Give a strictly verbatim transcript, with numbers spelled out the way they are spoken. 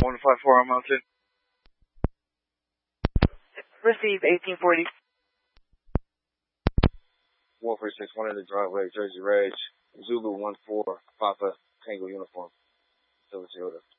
one five four on Mountain. Receive eighteen forty. one three six one in the driveway, Jersey Rage, Zulu one four, Papa, Tango uniform, Silver Toyota.